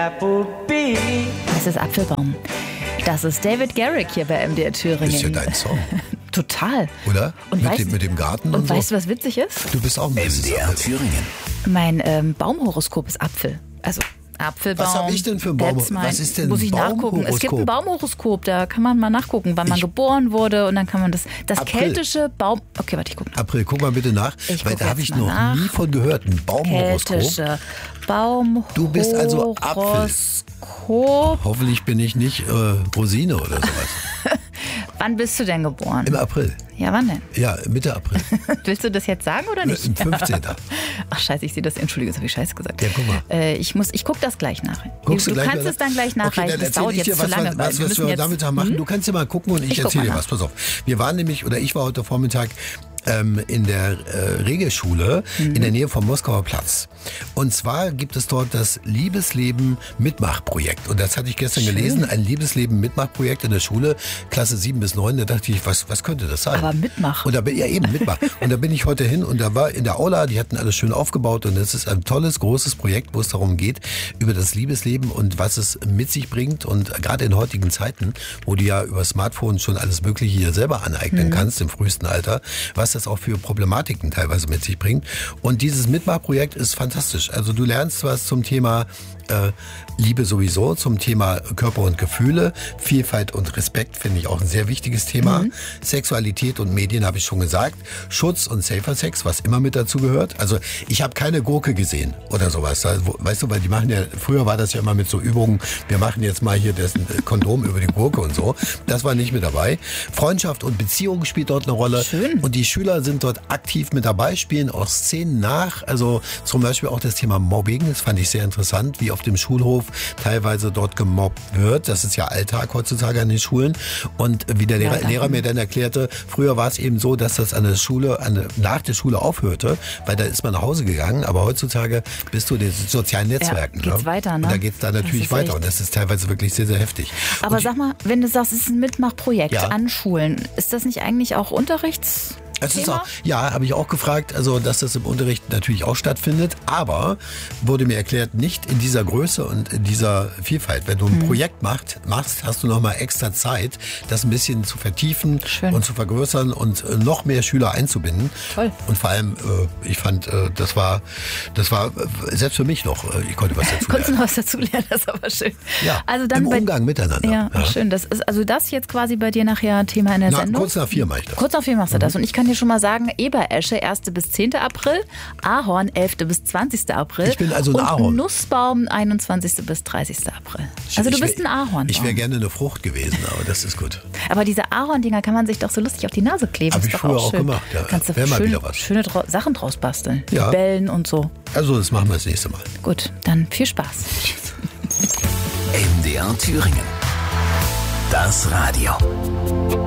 Das ist Apfelbaum. Das ist David Garrick hier bei MDR Thüringen. Das ist ja dein Song. Total. Oder? Und mit dem Garten und so. weißt du, was witzig ist? Du bist auch ein bisschen MDR Thüringen. Mein Baumhoroskop ist Apfel. Also Apfelbaum. Was habe ich denn für ein Baumhoroskop? Was ist denn Muss ich nachgucken. Es gibt ein Baumhoroskop, da kann man mal nachgucken, wann man geboren wurde und dann kann man das keltische Baum... Okay, warte, ich gucke nach. April, guck mal bitte nach, weil da habe ich noch nie von gehört. Ein Baumhoroskop. Keltische Baumhoroskop. Du bist also Apfel. Hoffentlich bin ich nicht Rosine oder sowas. Wann bist du denn geboren? Im April. Ja, wann denn? Ja, Mitte April. Willst du das jetzt sagen oder nicht? Im 15. Ach scheiße, ich sehe das. Entschuldige, das habe ich scheiße gesagt. Ja, guck mal. Ich gucke das gleich nach. Guckst du gleich kannst es dann gleich nachreichen. Okay, dann das dauert ich jetzt dir, zu lange. Was wir damit machen. Du kannst ja mal gucken und ich erzähle dir was. Pass auf. Ich war heute Vormittag in der Regelschule in der Nähe vom Moskauer Platz. Und zwar gibt es dort das Liebesleben Mitmachprojekt. Und das hatte ich gestern gelesen, ein Liebesleben Mitmachprojekt in der Schule, Klasse 7 bis 9. Da dachte ich, was könnte das sein? Aber Mitmach. Und da bin Mitmach. Und da bin ich heute hin und da war in der Aula, die hatten alles schön aufgebaut und das ist ein tolles, großes Projekt, wo es darum geht, über das Liebesleben und was es mit sich bringt. Und gerade in heutigen Zeiten, wo du ja über Smartphone schon alles Mögliche hier selber aneignen kannst, im frühesten Alter, was das auch für Problematiken teilweise mit sich bringt. Und dieses Mitmachprojekt ist fantastisch. Also du lernst was zum Thema Liebe sowieso, zum Thema Körper und Gefühle, Vielfalt und Respekt finde ich auch ein sehr wichtiges Thema. Sexualität und Medien habe ich schon gesagt. Schutz und Safer Sex, was immer mit dazu gehört. Also ich habe keine Gurke gesehen oder sowas. Weißt du, weil die machen ja, früher war das ja immer mit so Übungen, wir machen jetzt mal hier das Kondom über die Gurke und so. Das war nicht mit dabei. Freundschaft und Beziehung spielt dort eine Rolle. Schön. Und die Schüler sind dort aktiv mit dabei, spielen auch Szenen nach. Also zum Beispiel auch das Thema Mobbing, das fand ich sehr interessant, wie auf dem Schulhof teilweise dort gemobbt wird. Das ist ja Alltag heutzutage an den Schulen. Und wie der Lehrer mir dann erklärte, früher war es eben so, dass das an der Schule, nach der Schule aufhörte, weil da ist man nach Hause gegangen. Aber heutzutage bist du in den sozialen Netzwerken. Ja, geht's weiter, ne? Und da geht's da natürlich weiter. Und das ist teilweise wirklich sehr, sehr heftig. Aber sag mal, wenn du sagst, es ist ein Mitmachprojekt Ja. an Schulen, ist das nicht eigentlich auch Unterrichts... Es ist auch, ja, habe ich auch gefragt, also dass das im Unterricht natürlich auch stattfindet, aber wurde mir erklärt, nicht in dieser Größe und in dieser Vielfalt. Wenn du ein Projekt machst, hast du nochmal extra Zeit, das ein bisschen zu vertiefen und zu vergrößern und noch mehr Schüler einzubinden. Toll. Und vor allem, ich fand, das war selbst für mich noch, ich konnte was dazu Konntest du lernen. noch was dazu lernen, das ist aber schön. Ja, also dann im Umgang miteinander. Ja, schön. Das ist also das jetzt quasi bei dir nachher Thema in der Sendung? Kurz nach 4 mache ich das. Kurz nach 4 machst du das. Und ich kann dir schon mal sagen, Eberesche 1. bis 10. April, Ahorn 11. bis 20. April. Ich bin also ein und Ahorn. Nussbaum 21. bis 30. April. Also du bist ein Ahorn. Ich wäre gerne eine Frucht gewesen, aber das ist gut. Aber diese Ahorndinger kann man sich doch so lustig auf die Nase kleben. Hab Ist ich doch früher auch auch schön. gemacht, ja. Kannst du Wär mal wieder was. schöne Sachen draus basteln. Ja. Bällen und so. Also das machen wir das nächste Mal. Gut, dann viel Spaß. MDR Thüringen. Das Radio.